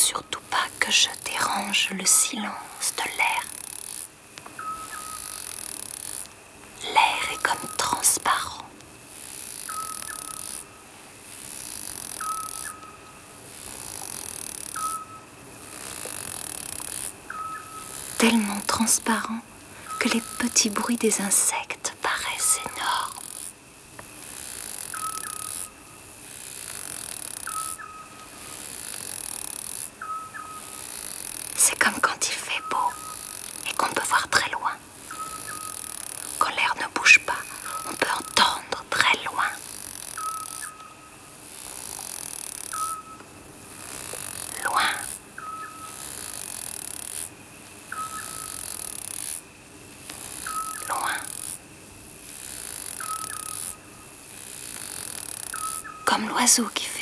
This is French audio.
surtout pas que je dérange le silence de l'air. L'air est comme transparent. Tellement transparent que les petits bruits des insectes paraissent énormes. C'est comme quand il fait beau et qu'on peut voir très loin. Quand l'air ne bouge pas, on peut entendre très loin. Loin. Loin. Comme l'oiseau qui fait